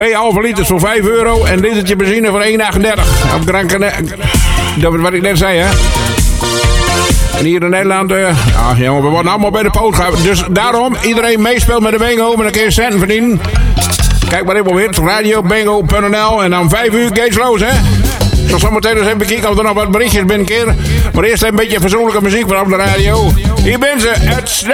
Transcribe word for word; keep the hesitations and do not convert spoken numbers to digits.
Twee halve liters voor vijf euro en een litertje benzine voor één achtendertig. Op Gran Canaria. Dat is wat ik net zei, hè. En hier in Nederland, uh, ah, jongen, we worden allemaal bij de poot gehouden. Dus daarom, iedereen meespeelt met de bingo, maar dan kun je centen verdienen. Kijk maar even op hit, radio bingo punt n l en dan vijf uur gates los, hè. Ik zal zometeen eens even kijken of er nog wat berichtjes binnenkeren. Maar eerst een beetje fatsoenlijke muziek van op de radio. Hier ben ze, het